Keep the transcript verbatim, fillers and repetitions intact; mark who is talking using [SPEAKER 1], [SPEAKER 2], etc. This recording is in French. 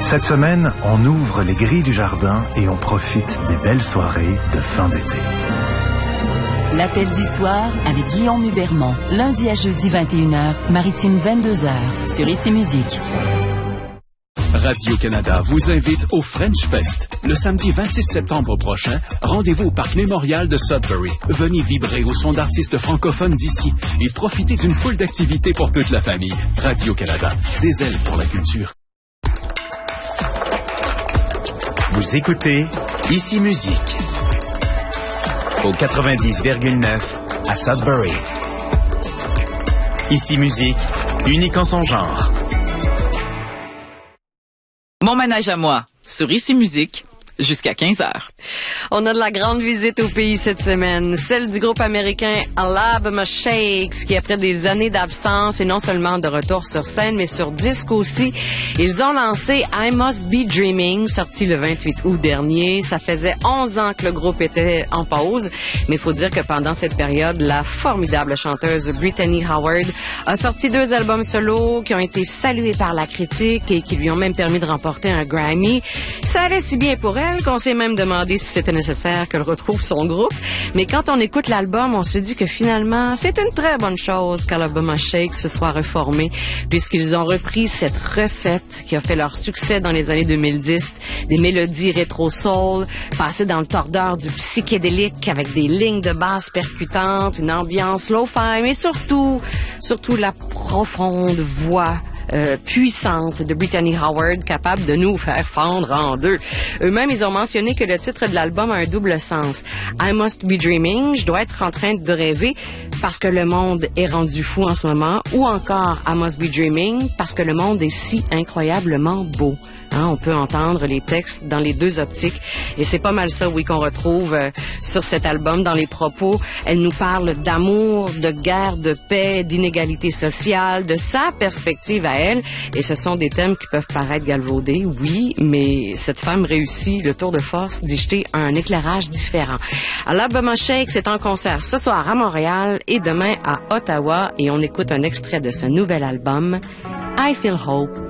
[SPEAKER 1] Cette semaine, on ouvre les grilles du jardin et on profite des belles soirées de fin d'été.
[SPEAKER 2] L'appel du soir avec Guillaume Hubermont. Lundi à jeudi vingt et une heures, Maritime vingt-deux heures, sur Ici Musique.
[SPEAKER 3] Radio-Canada vous invite au French Fest. Le samedi vingt-six septembre prochain, rendez-vous au Parc Mémorial de Sudbury. Venez vibrer au son d'artistes francophones d'ici et profitez d'une foule d'activités pour toute la famille. Radio-Canada, des ailes pour la culture.
[SPEAKER 4] Vous écoutez Ici Musique au quatre-vingt-dix virgule neuf à Sudbury. Ici Musique, unique en son genre.
[SPEAKER 5] Mon ménage à moi, sur Ici Musique, jusqu'à quinze heures.
[SPEAKER 6] On a de la grande visite au pays cette semaine, celle du groupe américain Alabama Shakes, qui après des années d'absence et non seulement de retour sur scène, mais sur disque aussi, ils ont lancé I Must Be Dreaming, sorti le vingt-huit août dernier. Ça faisait onze ans que le groupe était en pause, mais il faut dire que pendant cette période, la formidable chanteuse Brittany Howard a sorti deux albums solo qui ont été salués par la critique et qui lui ont même permis de remporter un Grammy. Ça allait si bien pour elle qu'on s'est même demandé si c'était nécessaire qu'elle retrouve son groupe. Mais quand on écoute l'album, on se dit que finalement, c'est une très bonne chose qu'Alabama Shakes se soit reformé, puisqu'ils ont repris cette recette qui a fait leur succès dans les années deux mille dix, des mélodies rétro-soul, passées dans le tordeur du psychédélique avec des lignes de basse percutantes, une ambiance lo-fi, mais surtout, surtout la profonde voix Euh, puissante de Brittany Howard, capable de nous faire fondre en deux. Eux-mêmes, ils ont mentionné que le titre de l'album a un double sens. I Must Be Dreaming, je dois être en train de rêver parce que le monde est rendu fou en ce moment, ou encore I Must Be Dreaming parce que le monde est si incroyablement beau. Hein, on peut entendre les textes dans les deux optiques et c'est pas mal ça, oui, qu'on retrouve euh, sur cet album dans les propos. Elle nous parle d'amour, de guerre, de paix, d'inégalité sociale, de sa perspective à elle et ce sont des thèmes qui peuvent paraître galvaudés, oui, mais cette femme réussit le tour de force d'y jeter un éclairage différent. Alabama Shakes est en concert ce soir à Montréal et demain à Ottawa et on écoute un extrait de ce nouvel album, I Feel Hope